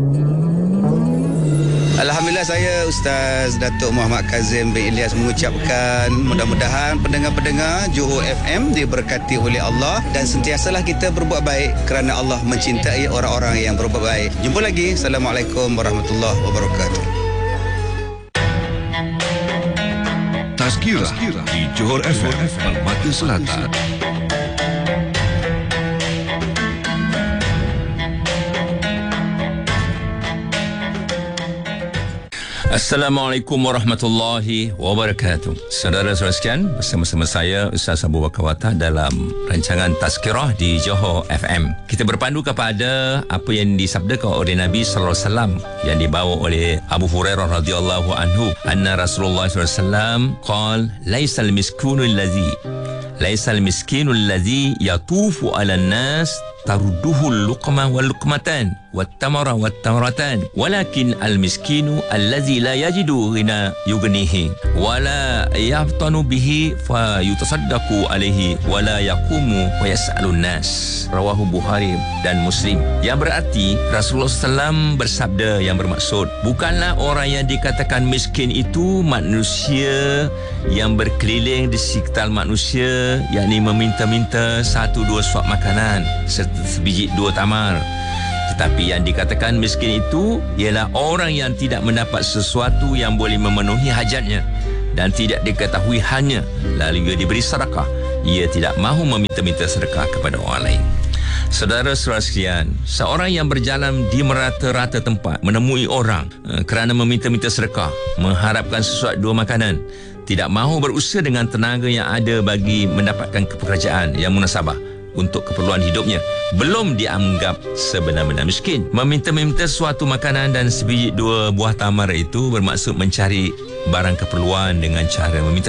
Alhamdulillah, saya Ustaz Datuk Muhammad Kazim bin Ilyas mengucapkan mudah-mudahan pendengar-pendengar Johor FM diberkati oleh Allah dan sentiasalah kita berbuat baik kerana Allah mencintai orang-orang yang berbuat baik. Jumpa lagi. Assalamualaikum warahmatullahi wabarakatuh. Tazkirah di Johor FM Permata Selatan. Assalamualaikum warahmatullahi wabarakatuh. Saudara-saudara sekalian, bersama-sama saya Ustaz Abu Bakar Watah dalam rancangan Tazkirah di Johor FM. Kita berpandu kepada apa yang disabdakan oleh Nabi sallallahu alaihi wasallam yang dibawa oleh Abu Hurairah radhiyallahu anhu, anna Rasulullah sallallahu alaihi wasallam qala laisal miskinu alladhi yatufu 'alan nas tarduhu luqma wal luqmatan wat tamara wat tamaratan walakin al miskinu alladhi la yajidu ghina yughnihi wala yaftanu bihi fa yutasaddaqu alaihi wala yaqumu wa yas'alun nas. Rawahu Bukhari dan Muslim. Yang berarti Rasulullah SAW bersabda yang bermaksud, bukanlah orang yang dikatakan miskin itu manusia yang berkeliling di sekitar manusia, yakni meminta-minta 1-2 suap makanan serta sebiji 2 tamar. Tetapi yang dikatakan miskin itu ialah orang yang tidak mendapat sesuatu yang boleh memenuhi hajatnya dan tidak diketahui hanya lalu ia diberi sedekah. Ia tidak mahu meminta-minta sedekah kepada orang lain. Saudara-saudara sekalian, seorang yang berjalan di merata-rata tempat menemui orang kerana meminta-minta sedekah, mengharapkan sesuatu 2 makanan, tidak mahu berusaha dengan tenaga yang ada bagi mendapatkan pekerjaan yang munasabah untuk keperluan hidupnya, belum dianggap sebenar-benar miskin. Meminta-minta suatu makanan dan sebiji 2 buah tamar itu bermaksud mencari barang keperluan dengan cara meminta